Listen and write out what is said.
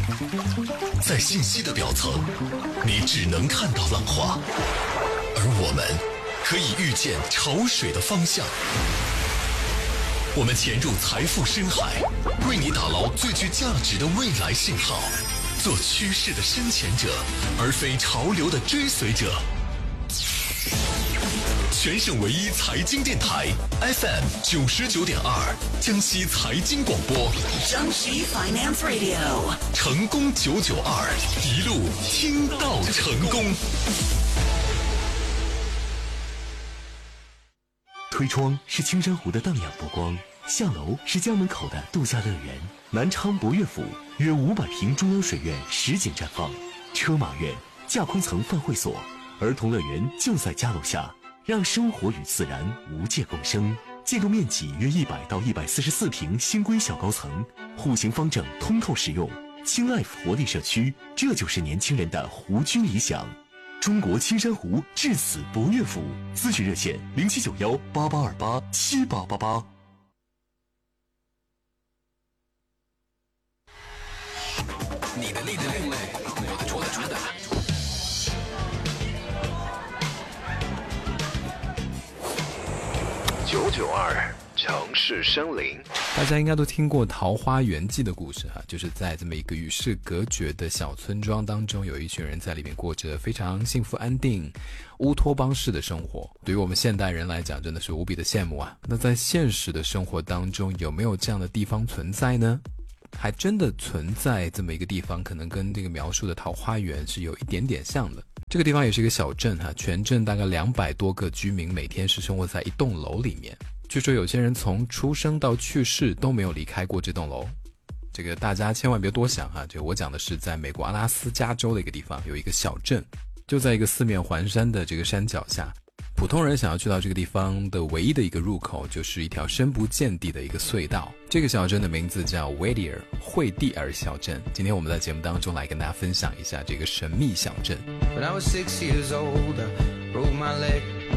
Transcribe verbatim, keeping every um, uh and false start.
在信息的表层，你只能看到浪花，而我们可以预见潮水的方向。我们潜入财富深海，为你打捞最具价值的未来信号，做趋势的深潜者，而非潮流的追随者。全省唯一财经电台 F M 九十九点二，江西财经广播， 江西 Finance Radio， 成功九九二，一路听到成功。 推窗是青山湖的荡漾波光，下楼是江门口的度假乐园。南昌博悦府约五百平中央水院实景绽放，车马院、架空层饭会所、儿童乐园就在家楼下。让生活与自然无界共生，建筑面积约一百到一百四十四平，新规小高层，户型方正，通透实用。轻 life 活力社区，这就是年轻人的湖居理想。中国青山湖至此博悦府，咨询热线零七九幺八八二八七八八八。 你的另类，我的主打主打。九九二城市生灵， 大家应该都听过《桃花源记》的故事哈，就是在这么一个与世隔绝的小村庄当中，有一群人在里面过着非常幸福安定、乌托邦式的生活。对于我们现代人来讲，真的是无比的羡慕啊。那在现实的生活当中，有没有这样的地方存在呢？还真的存在这么一个地方，可能跟这个描述的桃花源是有一点点像的。这个地方也是一个小镇哈，全镇大概两百多个居民，每天是生活在一栋楼里面。据说有些人从出生到去世都没有离开过这栋楼。这个大家千万别多想哈，这个我讲的是在美国阿拉斯加州的一个地方，有一个小镇，就在一个四面环山的这个山脚下。普通人想要去到这个地方的唯一的一个入口，就是一条深不见底的一个隧道。这个小镇的名字叫惠蒂尔，惠蒂尔小镇。今天我们在节目当中来跟大家分享一下这个神秘小镇。When I was six years old, I broke my leg.